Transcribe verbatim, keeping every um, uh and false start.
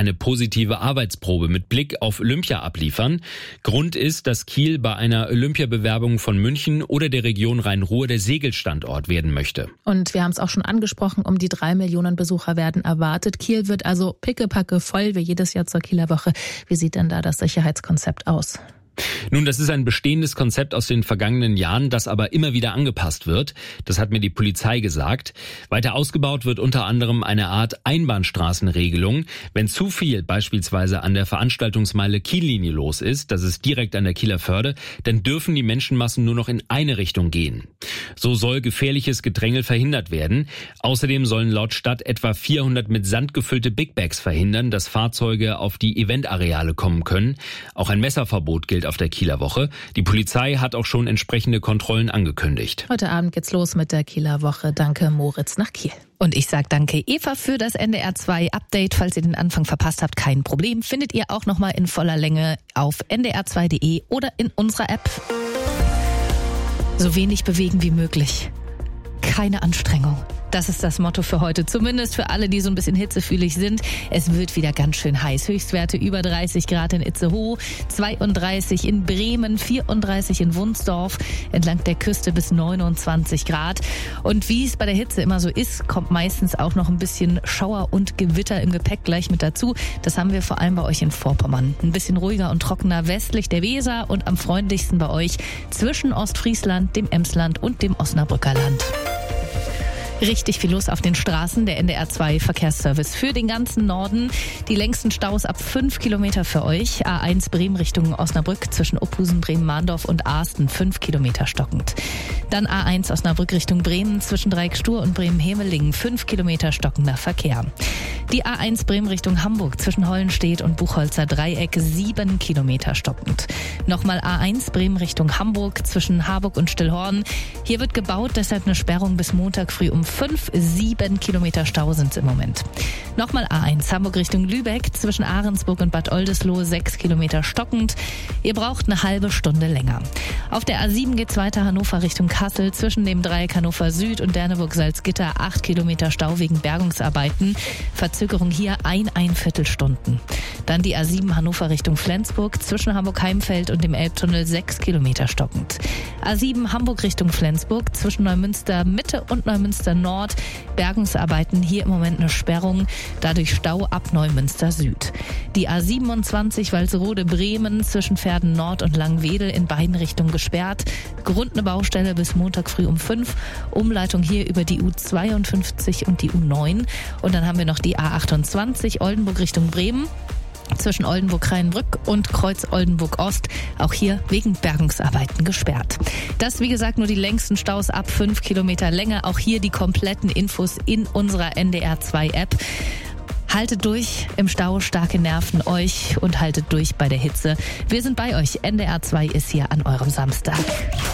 eine positive Arbeitsprobe mit Blick auf Olympia abliefern. Grund ist, dass Kiel bei einer Olympiabewerbung von München oder der Region Rhein-Ruhr der Segelstandort werden möchte. Und wir haben es auch schon angesprochen, um die drei Millionen Besucher werden erwartet. Kiel wird also pickepacke voll wie jedes Jahr zur Kieler Woche. Wie sieht denn da das Sicherheitskonzept aus? Nun, das ist ein bestehendes Konzept aus den vergangenen Jahren, das aber immer wieder angepasst wird. Das hat mir die Polizei gesagt. Weiter ausgebaut wird unter anderem eine Art Einbahnstraßenregelung. Wenn zu viel beispielsweise an der Veranstaltungsmeile Kiellinie los ist, das ist direkt an der Kieler Förde, dann dürfen die Menschenmassen nur noch in eine Richtung gehen. So soll gefährliches Gedrängel verhindert werden. Außerdem sollen laut Stadt etwa vierhundert mit Sand gefüllte Big Bags verhindern, dass Fahrzeuge auf die Eventareale kommen können. Auch ein Messerverbot gilt auf der Kieler Woche. Die Polizei hat auch schon entsprechende Kontrollen angekündigt. Heute Abend geht's los mit der Kieler Woche. Danke, Moritz, nach Kiel. Und ich sage danke, Eva, für das N D R zwei Update. Falls ihr den Anfang verpasst habt, kein Problem. Findet ihr auch nochmal in voller Länge auf n d r zwei punkt d e oder in unserer App. So wenig bewegen wie möglich. Keine Anstrengung. Das ist das Motto für heute, zumindest für alle, die so ein bisschen hitzefühlig sind. Es wird wieder ganz schön heiß. Höchstwerte über dreißig Grad in Itzehoe, zweiunddreißig in Bremen, vierunddreißig in Wunsdorf, entlang der Küste bis neunundzwanzig Grad. Und wie es bei der Hitze immer so ist, kommt meistens auch noch ein bisschen Schauer und Gewitter im Gepäck gleich mit dazu. Das haben wir vor allem bei euch in Vorpommern. Ein bisschen ruhiger und trockener westlich der Weser und am freundlichsten bei euch zwischen Ostfriesland, dem Emsland und dem Osnabrücker Land. Richtig viel los auf den Straßen. Der N D R zwei Verkehrsservice für den ganzen Norden. Die längsten Staus ab fünf Kilometer für euch. A eins Bremen Richtung Osnabrück zwischen Opphusen, Bremen-Mahndorf und Asten fünf Kilometer stockend. Dann A eins Osnabrück Richtung Bremen zwischen Dreieckstur und Bremen-Hemelingen fünf Kilometer stockender Verkehr. Die A eins Bremen Richtung Hamburg zwischen Hollenstedt und Buchholzer Dreieck sieben Kilometer stockend. Nochmal A eins Bremen Richtung Hamburg zwischen Harburg und Stillhorn. Hier wird gebaut, deshalb eine Sperrung bis Montag früh um fünf, sieben Kilometer Stau sind es im Moment. Nochmal A eins Hamburg Richtung Lübeck zwischen Ahrensburg und Bad Oldesloe sechs Kilometer stockend. Ihr braucht eine halbe Stunde länger. Auf der A sieben geht's weiter Hannover Richtung Kassel zwischen dem Dreieck Hannover Süd und Derneburg-Salzgitter acht Kilometer Stau wegen Bergungsarbeiten. Verzögerung hier ein, ein Viertelstunden. Dann die A sieben Hannover Richtung Flensburg zwischen Hamburg-Heimfeld und dem Elbtunnel sechs Kilometer stockend. A sieben Hamburg Richtung Flensburg zwischen Neumünster Mitte und Neumünster Nord. Bergungsarbeiten, hier im Moment eine Sperrung, dadurch Stau ab Neumünster Süd. Die A siebenundzwanzig Walsrode Bremen zwischen Verden Nord und Langwedel in beiden Richtungen gesperrt. Grund eine Baustelle bis Montag früh um fünf. Umleitung hier über die U zweiundfünfzig und die U neun. Und dann haben wir noch die A achtundzwanzig Oldenburg Richtung Bremen. Zwischen Oldenburg-Rheinbrück und Kreuz Oldenburg-Ost, auch hier wegen Bergungsarbeiten gesperrt. Das, wie gesagt, nur die längsten Staus ab fünf Kilometer Länge. Auch hier die kompletten Infos in unserer N D R zwei App. Haltet durch im Stau, starke Nerven euch und haltet durch bei der Hitze. Wir sind bei euch. N D R zwei ist hier an eurem Samstag.